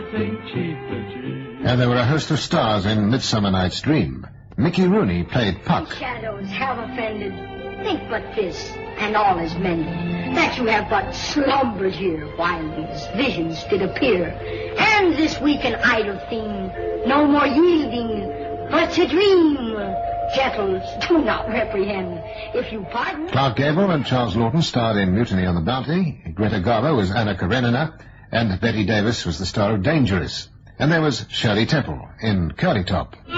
everything cheap. And there were a host of stars in Midsummer Night's Dream. Mickey Rooney played Puck. Shadows have offended. Think but this, and all is mended, that you have but slumbered here while these visions did appear. And this weak and idle thing, no more yielding, but to dream. Gentles, do not reprehend, if you pardon. Clark Gable and Charles Lawton starred in Mutiny on the Bounty. Greta Garbo was Anna Karenina, and Betty Davis was the star of Dangerous. And there was Shirley Temple in Curly Top.